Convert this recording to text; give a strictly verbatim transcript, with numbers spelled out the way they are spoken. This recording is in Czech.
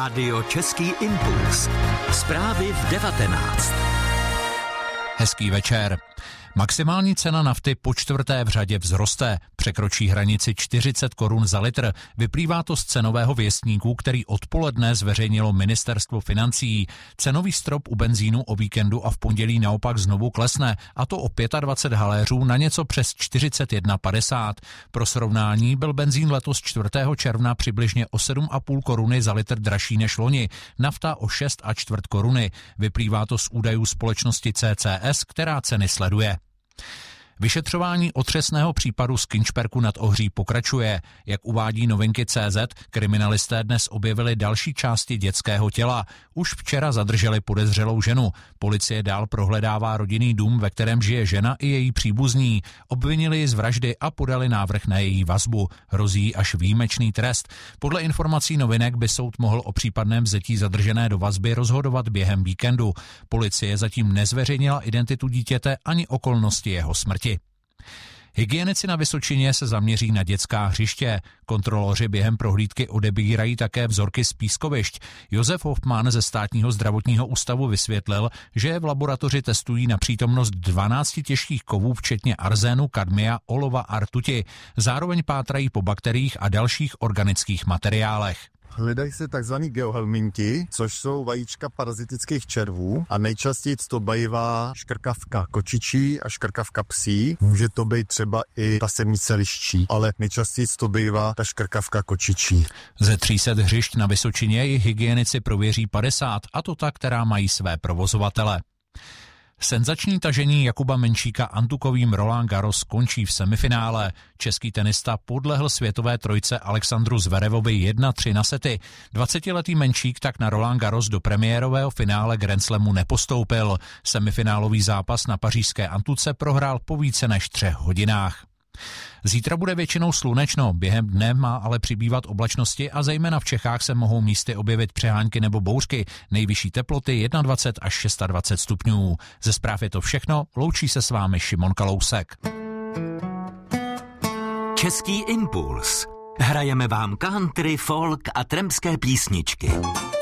Rádio Český impuls. Zprávy v devatenáct. Hezký večer. Maximální cena nafty po čtvrté v řadě vzroste. Překročí hranici čtyřicet korun za litr. Vyplývá to z cenového věstníku, který odpoledne zveřejnilo Ministerstvo financí. Cenový strop u benzínu o víkendu a v pondělí naopak znovu klesne, a to o dvacet pět haléřů na něco přes čtyřicet jedna padesát. Pro srovnání byl benzín letos čtvrtého června přibližně o sedm a půl koruny za litr dražší než loni, nafta o šest a čtvrt koruny. Vyplývá to z údajů společnosti C C S, která ceny sleduje. Vyšetřování otřesného případu z Kynšperku nad Ohří pokračuje. Jak uvádí Novinky tečka cé zet, kriminalisté dnes objevili další části dětského těla. Už včera zadrželi podezřelou ženu. Policie dál prohledává rodinný dům, ve kterém žije žena i její příbuzní. Obvinili ji z vraždy a podali návrh na její vazbu. Hrozí až výjimečný trest. Podle informací Novinek by soud mohl o případném vzetí zadržené do vazby rozhodovat během víkendu. Policie zatím nezveřejnila identitu dítěte ani okolnosti jeho smrti. Hygienici na Vysočině se zaměří na dětská hřiště. Kontroloři během prohlídky odebírají také vzorky z pískovišť. Josef Hofmann ze Státního zdravotního ústavu vysvětlil, že v laboratoři testují na přítomnost dvanácti těžkých kovů, včetně arzénu, kadmia, olova a rtuti. Zároveň pátrají po bakteriích a dalších organických materiálech. Hledají se tzv. Geohelminti, což jsou vajíčka parazitických červů a nejčastěji to bývá škrkavka kočičí a škrkavka psí. Může to být třeba i ta semice liščí, ale nejčastěji to bývá ta škrkavka kočičí. Ze tří set hřišť na Vysočině jich hygienici prověří padesát, a to ta, která mají své provozovatele. Senzační tažení Jakuba Menšíka antukovým Roland Garros končí v semifinále. Český tenista podlehl světové trojce Alexandru Zverevovi jedna tři na sety. dvacetiletý Menšík tak na Roland Garros do premiérového finále Grand Slamu nepostoupil. Semifinálový zápas na pařížské Antuce prohrál po více než třech hodinách. Zítra bude většinou slunečno, během dne má ale přibývat oblačnosti a zejména v Čechách se mohou místy objevit přehánky nebo bouřky. Nejvyšší teploty dvacet jedna až dvacet šest stupňů. Ze zpráv je to všechno, loučí se s vámi Šimon Kalousek. Český impuls. Hrajeme vám country, folk a trampské písničky.